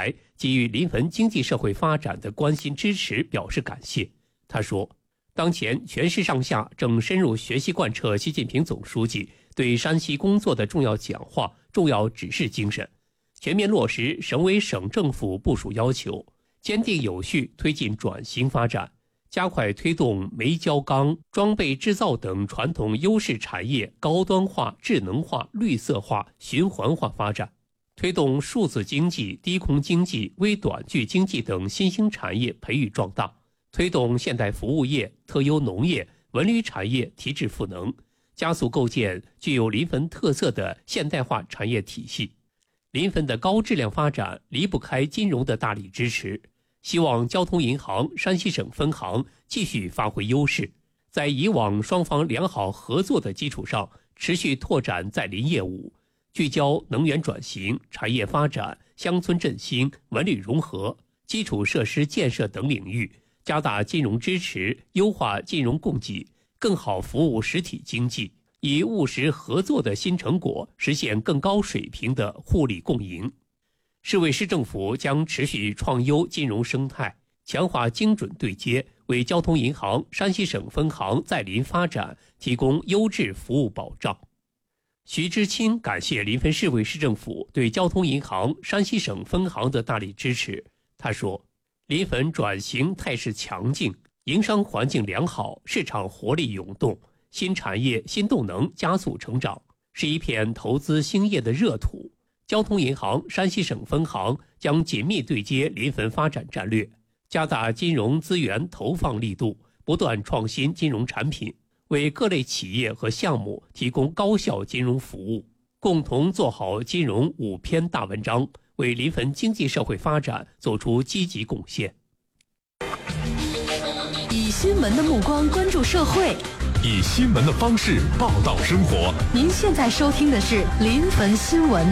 来给予临汾经济社会发展的关心支持表示感谢。他说，当前全市上下正深入学习贯彻习近平总书记对山西工作的重要讲话、重要指示精神，全面落实省委省政府部署要求，坚定有序推进转型发展，加快推动煤焦钢、装备制造等传统优势产业高端化、智能化、绿色化、循环化发展，推动数字经济、低空经济、微短距经济等新兴产业培育壮大，推动现代服务业、特优农业、文旅产业提质赋能，加速构建具有临汾特色的现代化产业体系。临汾的高质量发展离不开金融的大力支持，希望交通银行山西省分行继续发挥优势，在以往双方良好合作的基础上，持续拓展在临业务，聚焦能源转型、产业发展、乡村振兴、文旅融合、基础设施建设等领域，加大金融支持，优化金融供给，更好服务实体经济，以务实合作的新成果实现更高水平的互利共赢。市委市政府将持续创优金融生态，强化精准对接，为交通银行山西省分行在临发展提供优质服务保障。徐知清感谢临汾市委市政府对交通银行山西省分行的大力支持。他说，临汾转型态势强劲，营商环境良好，市场活力涌动，新产业新动能加速成长，是一片投资兴业的热土。交通银行山西省分行将紧密对接临汾发展战略，加大金融资源投放力度，不断创新金融产品，为各类企业和项目提供高效金融服务，共同做好金融5篇大文章，为临汾经济社会发展做出积极贡献。 以新闻的目光关注社会， 以新闻的方式报道生活。 您现在收听的是临汾新闻。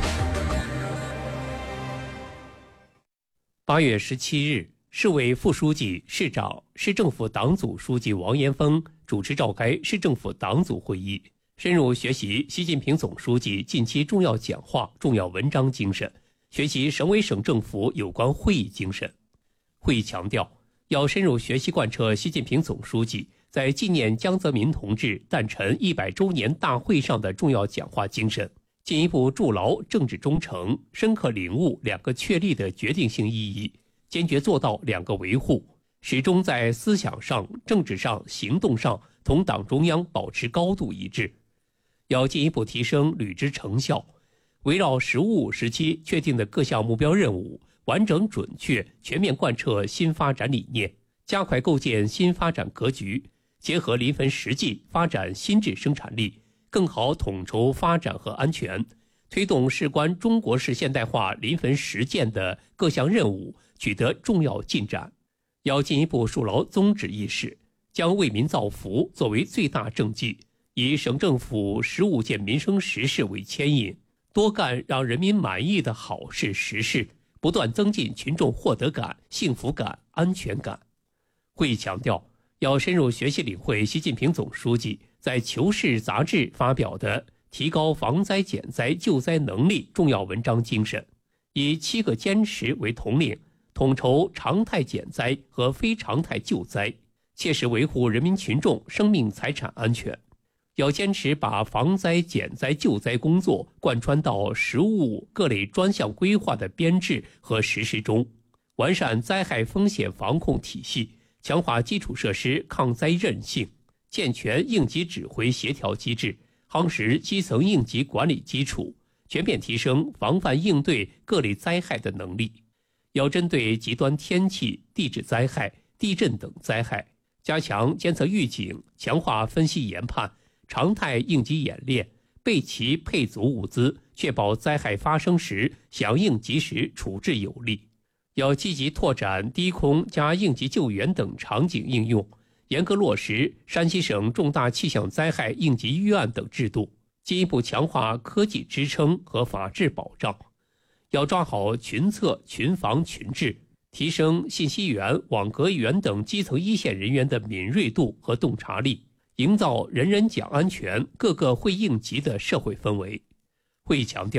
8月17日，市委副书记、市长、市政府党组书记王延峰主持召开市政府党组会议，深入学习习近平总书记近期重要讲话、重要文章精神，学习省委省政府有关会议精神。会议强调，要深入学习贯彻习近平总书记在纪念江泽民同志诞辰100周年大会上的重要讲话精神，进一步筑牢政治忠诚，深刻领悟2个确立的决定性意义，坚决做到2个维护，始终在思想上、政治上、行动上同党中央保持高度一致。要进一步提升履职成效，围绕实务时期确定的各项目标任务，完整准确全面贯彻新发展理念，加快构建新发展格局，结合临汾实际发展新质生产力，更好统筹发展和安全，推动事关中国式现代化临汾实践的各项任务取得重要进展。要进一步树牢宗旨意识，将为民造福作为最大政绩，以省政府15件民生实事为牵引，多干让人民满意的好事实事，不断增进群众获得感、幸福感、安全感。会议强调，要深入学习领会习近平总书记在《求是》杂志发表的提高防灾减灾救灾能力重要文章精神，以7个坚持为统领，统筹常态减灾和非常态救灾，切实维护人民群众生命财产安全。要坚持把防灾减灾救灾工作贯穿到实务各类专项规划的编制和实施中，完善灾害风险防控体系，强化基础设施抗灾韧性，健全应急指挥协调机制，夯实基层应急管理基础，全面提升防范应对各类灾害的能力。要针对极端天气、地质灾害、地震等灾害，加强监测预警，强化分析研判，常态应急演练，备齐配足物资，确保灾害发生时响应及时，处置有力。要积极拓展低空加应急救援等场景应用，严格落实山西省重大气象灾害应急预案等制度，进一步强化科技支撑和法治保障。要抓好群策、群防、群治，提升信息员、网格员等基层一线人员的敏锐度和洞察力，营造人人讲安全、个个会应急的社会氛围。会议强调，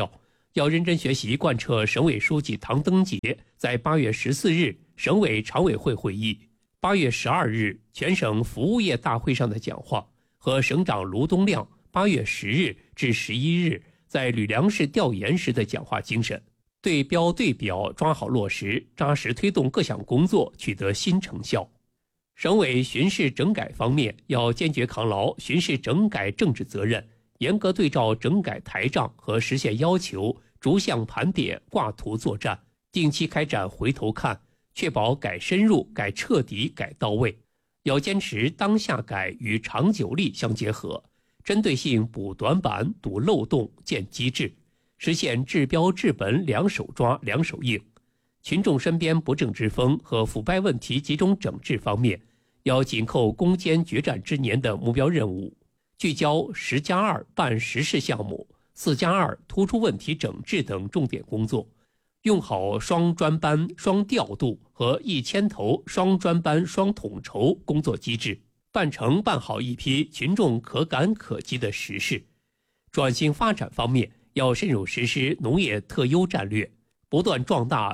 要认真学习贯彻省委书记唐登杰在8月14日省委常委会会议、8月12日全省服务业大会上的讲话和省长卢东亮8月10日至11日在吕梁市调研时的讲话精神，对标对表抓好落实，扎实推动各项工作取得新成效。省委巡视整改方面，要坚决扛牢巡视整改政治责任，严格对照整改台账和实现要求，逐项盘点、挂图作战，定期开展回头看，确保改深入、改彻底、改到位。要坚持当下改与长久力相结合，针对性补短板、堵漏洞、建机制，实现治标治本两手抓、两手硬。群众身边不正之风和腐败问题集中整治方面，要紧扣攻坚决战之年的目标任务，聚焦10+2办实事项目、4+2突出问题整治等重点工作，用好双专班、双调度和一牵头、双专班、双统筹工作机制，办成办好一批群众可感可及的实事。转型发展方面，要深入实施农业特优战略，不断壮大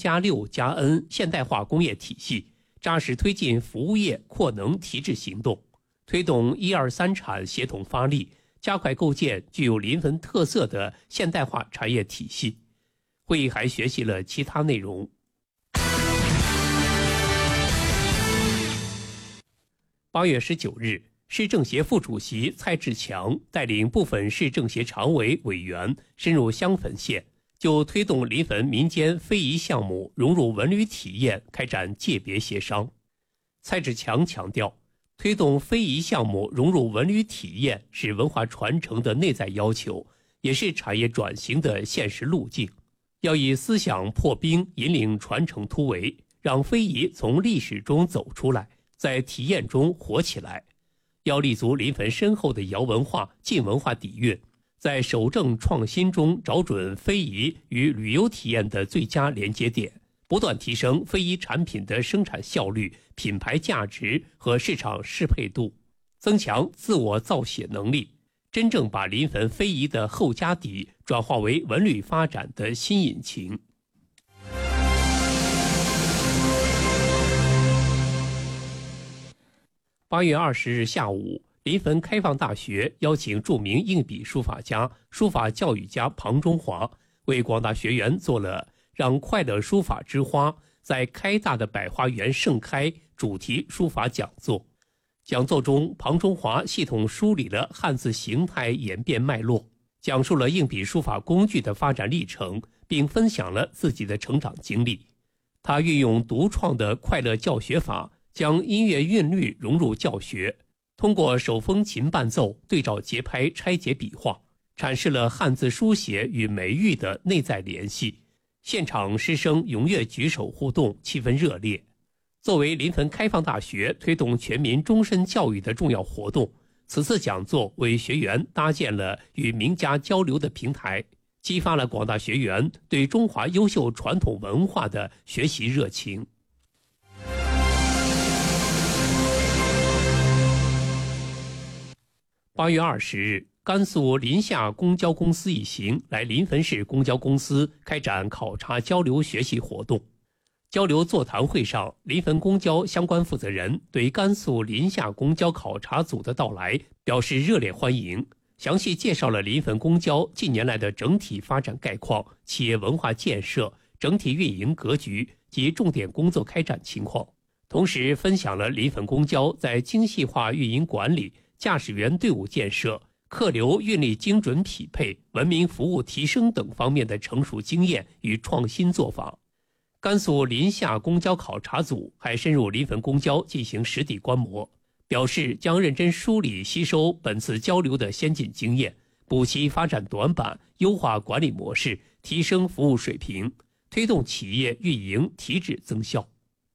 3+6+N 现代化工业体系，扎实推进服务业扩能提质行动，推动1、2、3产协同发力，加快构建具有临汾特色的现代化产业体系。会议还学习了其他内容。8月19日，市政协副主席蔡志强带领部分市政协常委委员深入襄汾县，就推动临汾民间非遗项目融入文旅体验开展界别协商。蔡志强强调，推动非遗项目融入文旅体验是文化传承的内在要求，也是产业转型的现实路径。要以思想破冰，引领传承突围，让非遗从历史中走出来，在体验中活起来。要立足临汾深厚的窑文化、晋文化底蕴，在守正创新中找准非遗与旅游体验的最佳连接点，不断提升非遗产品的生产效率、品牌价值和市场适配度，增强自我造血能力，真正把临汾非遗的后家底转化为文旅发展的新引擎。8月20日下午，临汾开放大学邀请著名硬笔书法家、书法教育家庞中华为广大学员做了让快乐书法之花在开大的百花园盛开主题书法讲座。讲座中，庞中华系统梳理了汉字形态演变脉络，讲述了硬笔书法工具的发展历程，并分享了自己的成长经历。他运用独创的快乐教学法，将音乐韵律融入教学，通过手风琴伴奏、对照节拍拆解笔画，阐释了汉字书写与美育的内在联系。现场师生踊跃举手互动，气氛热烈。作为临汾开放大学推动全民终身教育的重要活动，此次讲座为学员搭建了与名家交流的平台，激发了广大学员对中华优秀传统文化的学习热情。8月20日，甘肃临夏公交公司一行来临汾市公交公司开展考察交流学习活动。交流座谈会上，临汾公交相关负责人对甘肃临夏公交考察组的到来表示热烈欢迎，详细介绍了临汾公交近年来的整体发展概况、企业文化建设、整体运营格局及重点工作开展情况，同时分享了临汾公交在精细化运营管理、驾驶员队伍建设、客流运力精准匹配、文明服务提升等方面的成熟经验与创新做法。甘肃临夏公交考察组还深入临汾公交进行实地观摩，表示将认真梳理吸收本次交流的先进经验，补齐发展短板，优化管理模式，提升服务水平，推动企业运营提质增效。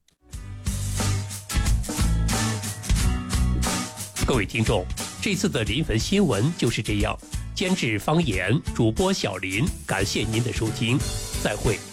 各位听众，这次的临汾新闻就是这样。监制方言，主播小林，感谢您的收听，再会。